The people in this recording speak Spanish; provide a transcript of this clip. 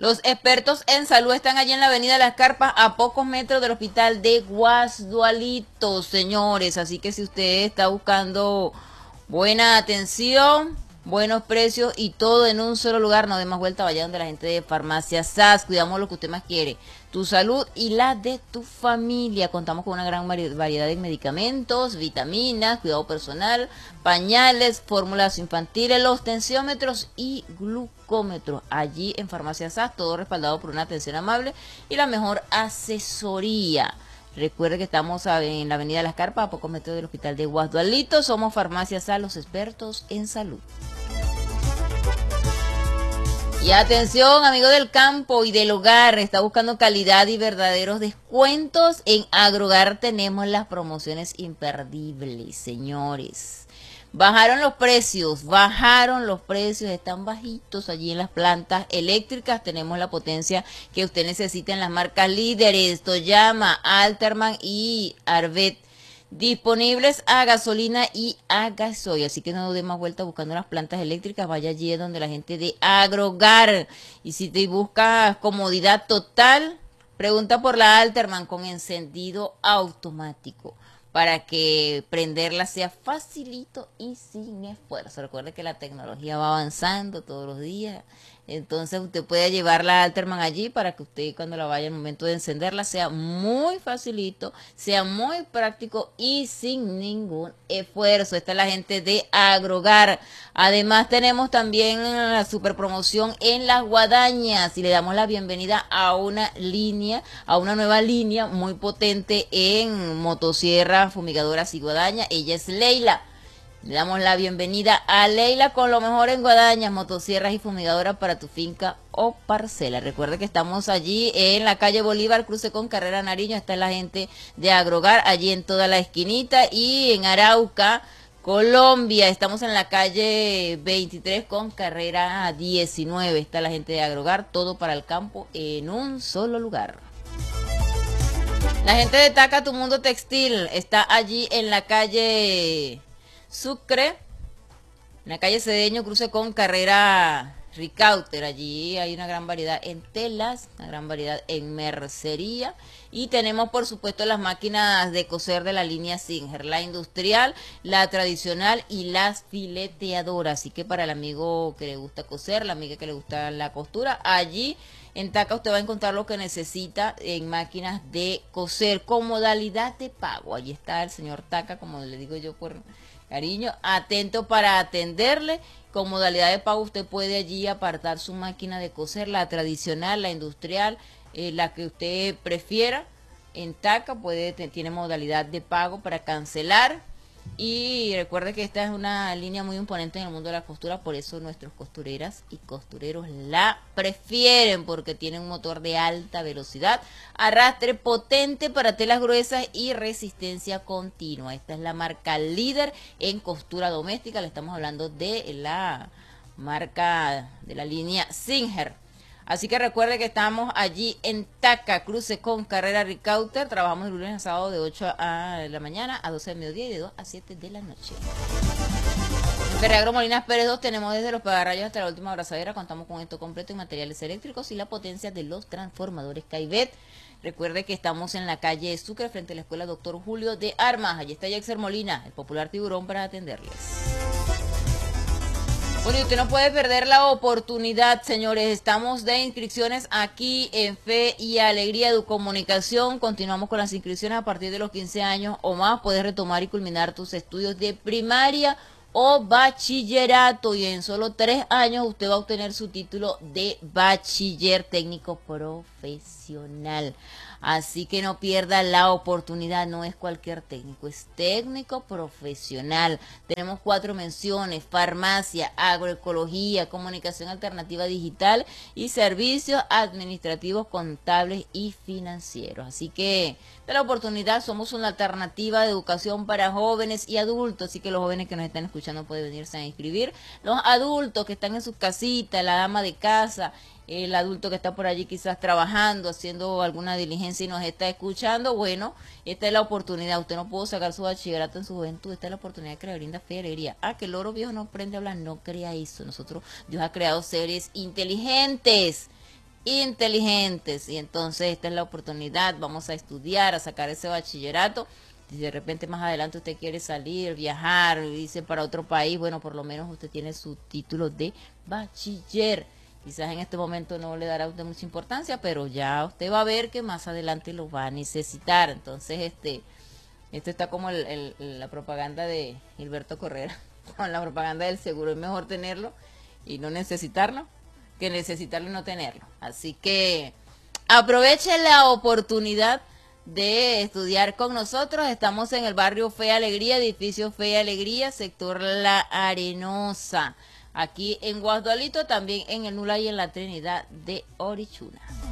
Los expertos en salud están allí en la Avenida Las Carpas, a pocos metros del hospital de Guasdualito, señores. Así que si usted está buscando buena atención, buenos precios y todo en un solo lugar, no dé más vuelta, vaya donde la gente de Farmacia SAS. Cuidamos lo que usted más quiere, tu salud y la de tu familia. Contamos con una gran variedad de medicamentos, vitaminas, cuidado personal, pañales, fórmulas infantiles, los tensiómetros y glucómetros. Allí en Farmacia SAS, todo respaldado por una atención amable y la mejor asesoría. Recuerde que estamos en la Avenida Las Carpas, a pocos metros del Hospital de Guasdualito. Somos Farmacia SAS, los expertos en salud. Y atención, amigo del campo y del hogar, está buscando calidad y verdaderos descuentos. En Agrogar tenemos las promociones imperdibles, señores. Bajaron los precios, están bajitos allí en las plantas eléctricas. Tenemos la potencia que usted necesita en las marcas líderes, Toyama, Alterman y Arvet. Disponibles a gasolina y a gasoil, así que no dé más vuelta buscando las plantas eléctricas, vaya allí donde la gente de Agrogar. Y si te buscas comodidad total, pregunta por la Alterman con encendido automático, para que prenderla sea facilito y sin esfuerzo. Recuerde que la tecnología va avanzando todos los días, entonces usted puede llevar la Alterman allí para que usted cuando la vaya al momento de encenderla sea muy facilito, sea muy práctico y sin ningún esfuerzo. Esta es la gente de Agrogar. Además tenemos también la super promoción en las guadañas y le damos la bienvenida a una nueva línea muy potente en motosierra, fumigadoras y guadaña. Ella es Leila. Le damos la bienvenida a Leila con lo mejor en guadañas, motosierras y fumigadoras para tu finca o parcela. Recuerde que estamos allí en la calle Bolívar, cruce con Carrera Nariño. Está la gente de Agrogar allí en toda la esquinita. Y en Arauca, Colombia, estamos en la calle 23 con Carrera 19. Está la gente de Agrogar, todo para el campo en un solo lugar. La gente de Taca, tu mundo textil, está allí en la calle Sucre, en la calle Cedeño, cruce con Carrera Ricauter. Allí hay una gran variedad en telas, una gran variedad en mercería. Y tenemos, por supuesto, las máquinas de coser de la línea Singer, la industrial, la tradicional y las fileteadoras. Así que para el amigo que le gusta coser, la amiga que le gusta la costura, allí en Taca usted va a encontrar lo que necesita en máquinas de coser con modalidad de pago. Allí está el señor Taca, como le digo yo por cariño, atento para atenderle. Con modalidad de pago usted puede allí apartar su máquina de coser, la tradicional, la industrial, la que usted prefiera. En Taca tiene modalidad de pago para cancelar. Y recuerde que esta es una línea muy imponente en el mundo de la costura, por eso nuestros costureras y costureros la prefieren, porque tiene un motor de alta velocidad, arrastre potente para telas gruesas y resistencia continua. Esta es la marca líder en costura doméstica, le estamos hablando de la marca de la línea Singer. Así que recuerde que estamos allí en Taca, cruce con Carrera Ricauter. Trabajamos de lunes a sábado de 8 a la mañana a 12 del mediodía y de 2 a 7 de la noche. En Ferreagro Molinas Pérez 2 tenemos desde los pegarrayos hasta la última abrazadera. Contamos con esto completo en materiales eléctricos y la potencia de los transformadores Caivet. Recuerde que estamos en la calle Sucre frente a la escuela Doctor Julio de Armas. Allí está Jaxer Molina, el popular tiburón, para atenderles. Bueno, y usted no puede perder la oportunidad, señores. Estamos de inscripciones aquí en Fe y Alegría Educomunicación. Continuamos con las inscripciones a partir de los 15 años o más. Puedes retomar y culminar tus estudios de primaria o bachillerato. Y en solo 3 años usted va a obtener su título de bachiller técnico profesional. Así que no pierda la oportunidad, no es cualquier técnico, es técnico profesional. Tenemos 4 menciones: farmacia, agroecología, comunicación alternativa digital y servicios administrativos, contables y financieros. Así que de la oportunidad, somos una alternativa de educación para jóvenes y adultos, así que los jóvenes que nos están escuchando pueden venirse a inscribir. Los adultos que están en sus casitas, la dama de casa, el adulto que está por allí quizás trabajando, haciendo alguna diligencia y nos está escuchando, bueno, esta es la oportunidad. Usted no pudo sacar su bachillerato en su juventud, esta es la oportunidad que le brinda Fe y Alegría. Que el loro viejo no aprende a hablar, no crea eso. Dios ha creado seres inteligentes inteligentes. Y entonces esta es la oportunidad, vamos a estudiar, a sacar ese bachillerato. Si de repente más adelante usted quiere salir, viajar, irse para otro país, bueno, por lo menos usted tiene su título de bachiller. Quizás en este momento no le dará a usted mucha importancia, pero ya usted va a ver que más adelante lo va a necesitar. Entonces, esto está como la propaganda de Gilberto Correa, con la propaganda del seguro. Es mejor tenerlo y no necesitarlo que necesitarlo y no tenerlo. Así que aproveche la oportunidad de estudiar con nosotros. Estamos en el barrio Fe Alegría, edificio Fe Alegría, sector La Arenosa, aquí en Guasdualito, también en el Nula y en la Trinidad de Orichuna.